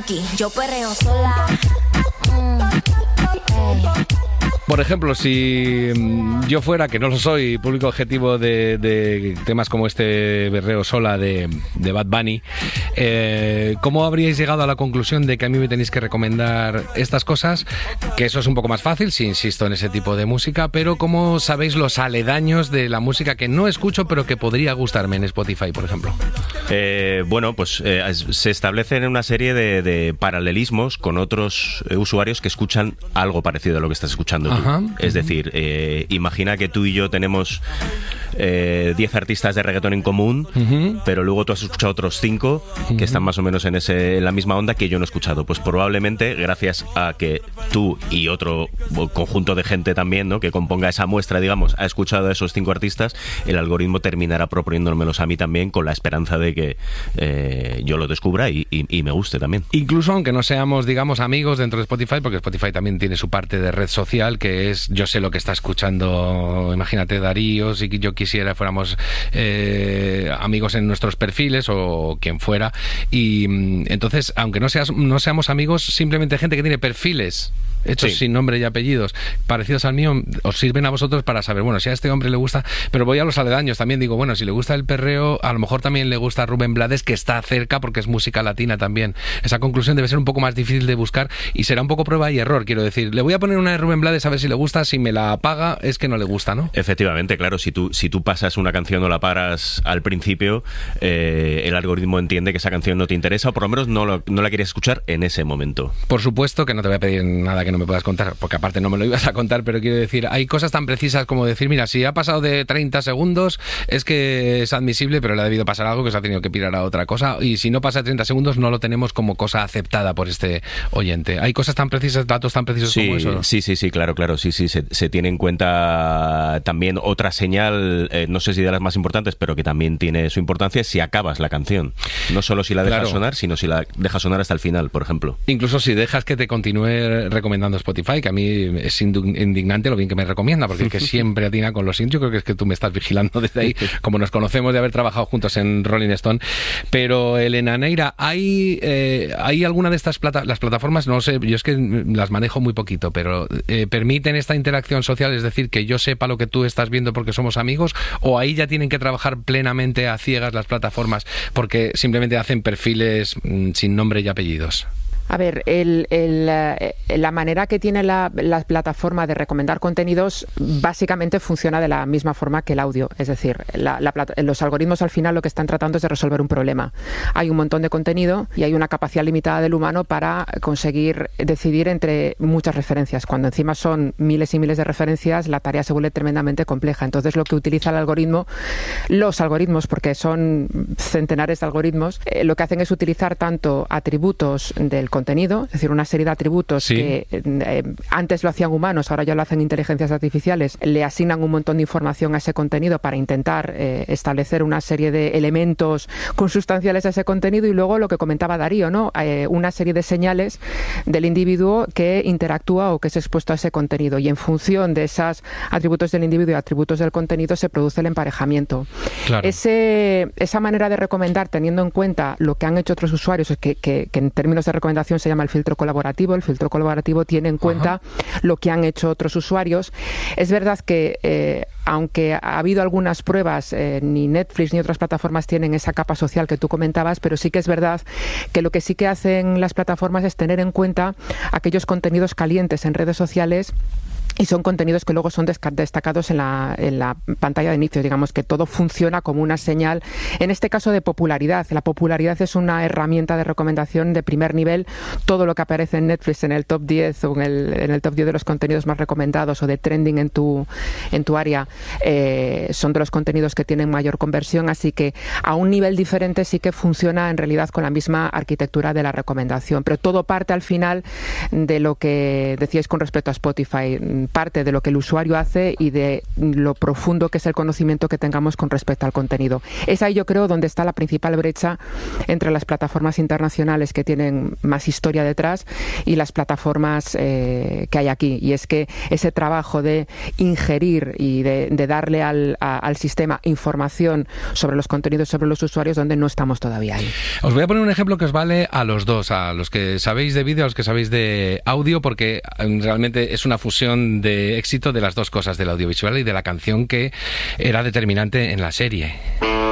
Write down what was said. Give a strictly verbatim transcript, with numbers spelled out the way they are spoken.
funky, yo perreo sola. Mm, ey. Por ejemplo, si yo fuera, que no lo soy, público objetivo de, de temas como este berreo sola de, de Bad Bunny, eh, ¿cómo habríais llegado a la conclusión de que a mí me tenéis que recomendar estas cosas? Que eso es un poco más fácil, si insisto en ese tipo de música, pero ¿cómo sabéis los aledaños de la música que no escucho, pero que podría gustarme en Spotify, por ejemplo? Eh, bueno, pues eh, se establecen una serie de, de paralelismos con otros eh, usuarios que escuchan algo parecido a lo que estás escuchando tú. Ajá. Es decir, eh, imagina que tú y yo tenemos eh, diez artistas de reggaetón en común, uh-huh. pero luego tú has escuchado otros cinco uh-huh. que están más o menos en, ese, en la misma onda que yo no he escuchado. Pues probablemente, gracias a que tú y otro conjunto de gente también, ¿no?, que componga esa muestra, digamos, ha escuchado a esos cinco artistas, el algoritmo terminará proponiéndomelos a mí también, con la esperanza de que eh, yo lo descubra y, y, y me guste también. Incluso aunque no seamos, digamos, amigos dentro de Spotify, porque Spotify también tiene su parte de red social, que es, yo sé lo que está escuchando, imagínate Darío, si yo quisiera fuéramos eh, amigos en nuestros perfiles o quien fuera, y entonces, aunque no, seas, no seamos amigos, simplemente gente que tiene perfiles hechos sí. sin nombre y apellidos, parecidos al mío, os sirven a vosotros para saber, bueno, si a este hombre le gusta, pero voy a los aledaños también, digo, bueno, si le gusta el perreo, a lo mejor también le gusta Rubén Blades, que está cerca porque es música latina también. Esa conclusión debe ser un poco más difícil de buscar y será un poco prueba y error, quiero decir, le voy a poner una de Rubén Blades a ver si le gusta, si me la apaga es que no le gusta, ¿no? Efectivamente, claro, si tú, si tú pasas una canción o la paras al principio, eh, el algoritmo entiende que esa canción no te interesa o por lo menos no, lo, no la quieres escuchar en ese momento. Por supuesto que no te voy a pedir nada que no me puedas contar, porque aparte no me lo ibas a contar, pero quiero decir, hay cosas tan precisas como decir, mira, si ha pasado de treinta segundos es que es admisible, pero le ha debido pasar algo que se ha tenido que pirar a otra cosa, y si no pasa de treinta segundos no lo tenemos como cosa aceptada por este oyente. ¿Hay cosas tan precisas, datos tan precisos sí, como eso? Sí, sí, sí, claro, claro, sí, sí, se, se tiene en cuenta también otra señal, eh, no sé si de las más importantes, pero que también tiene su importancia, si acabas la canción. No solo si la dejas claro. sonar, sino si la dejas sonar hasta el final, por ejemplo. Incluso si dejas que te continúe recomendando Spotify, que a mí es indignante lo bien que me recomienda, porque es que siempre atina con los sitios. Yo creo que es que tú me estás vigilando desde ahí, como nos conocemos de haber trabajado juntos en Rolling Stone. Pero, Elena Neira, ¿hay, eh, ¿hay alguna de estas plata las plataformas, no sé, yo es que las manejo muy poquito, pero eh, permiten esta interacción social, es decir, que yo sepa lo que tú estás viendo porque somos amigos, o ahí ya tienen que trabajar plenamente a ciegas las plataformas porque simplemente hacen perfiles mmm, sin nombre y apellidos? A ver, el, el, la manera que tiene la, la plataforma de recomendar contenidos básicamente funciona de la misma forma que el audio. Es decir, la, la, los algoritmos al final lo que están tratando es de resolver un problema. Hay un montón de contenido y hay una capacidad limitada del humano para conseguir decidir entre muchas referencias. Cuando encima son miles y miles de referencias, la tarea se vuelve tremendamente compleja. Entonces, lo que utiliza el algoritmo, los algoritmos, porque son centenares de algoritmos, eh, lo que hacen es utilizar tanto atributos del contenido, es decir, una serie de atributos sí. que eh, antes lo hacían humanos, ahora ya lo hacen inteligencias artificiales, le asignan un montón de información a ese contenido para intentar eh, establecer una serie de elementos consustanciales a ese contenido, y luego lo que comentaba Darío, ¿no? Eh, una serie de señales del individuo que interactúa o que es expuesto a ese contenido, y en función de esos atributos del individuo y atributos del contenido se produce el emparejamiento. Claro. Ese, esa manera de recomendar, teniendo en cuenta lo que han hecho otros usuarios, que, que, que en términos de recomendación se llama el filtro colaborativo. El filtro colaborativo tiene en cuenta Ajá. lo que han hecho otros usuarios. Es verdad que eh, aunque ha habido algunas pruebas, eh, ni Netflix ni otras plataformas tienen esa capa social que tú comentabas, pero sí que es verdad que lo que sí que hacen las plataformas es tener en cuenta aquellos contenidos calientes en redes sociales, y son contenidos que luego son destacados en la, en la pantalla de inicio. Digamos que todo funciona como una señal, en este caso, de popularidad. La popularidad es una herramienta de recomendación de primer nivel. Todo lo que aparece en Netflix en el top diez o en el, en el top diez de los contenidos más recomendados o de trending en tu, en tu área eh, son de los contenidos que tienen mayor conversión. Así que a un nivel diferente sí que funciona en realidad con la misma arquitectura de la recomendación. Pero todo parte al final de lo que decíais con respecto a Spotify. parte de lo que el usuario hace y de lo profundo que es el conocimiento que tengamos con respecto al contenido. Es ahí, yo creo, donde está la principal brecha entre las plataformas internacionales que tienen más historia detrás y las plataformas eh, que hay aquí. Y es que ese trabajo de ingerir y de, de darle al, a, al sistema información sobre los contenidos, sobre los usuarios, donde no estamos todavía ahí. Os voy a poner un ejemplo que os vale a los dos, a los que sabéis de vídeo, a los que sabéis de audio, porque realmente es una fusión de éxito de las dos cosas, del audiovisual y de la canción, que era determinante en la serie.